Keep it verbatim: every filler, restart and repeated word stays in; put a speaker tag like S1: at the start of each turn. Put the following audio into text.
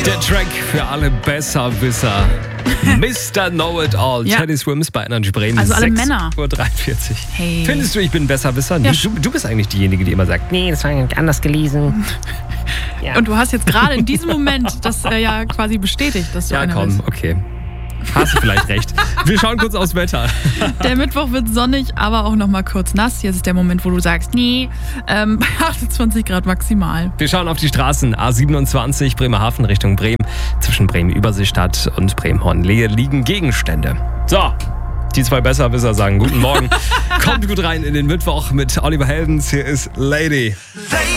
S1: Der Track für alle Besserwisser. Mister Know-It-All.
S2: Ja.
S1: Teddy Swims bei Energy Bremen.
S2: Also alle Männer.
S1: sechs Uhr dreiundvierzig.
S2: Hey.
S1: Findest du, ich bin Besserwisser?
S2: Ja,
S1: Nee, du, du bist eigentlich diejenige, die immer sagt, nee, das war eigentlich anders gelesen. Ja.
S2: Und du hast jetzt gerade in diesem Moment das äh, ja quasi bestätigt, dass du
S1: Ja,
S2: einer
S1: komm,
S2: bist.
S1: okay. Hast du vielleicht recht. Wir schauen kurz aufs Wetter.
S2: Der Mittwoch wird sonnig, aber auch noch mal kurz nass. Jetzt ist der Moment, wo du sagst, nee, ähm, bei achtundzwanzig Grad maximal.
S1: Wir schauen auf die Straßen. A siebenundzwanzig Bremerhaven Richtung Bremen. Zwischen Bremen-Überseestadt und Bremen-Hornlehe liegen Gegenstände. So, die zwei Besserwisser sagen guten Morgen. Kommt gut rein in den Mittwoch mit Oliver Heldens. Hier ist Lady.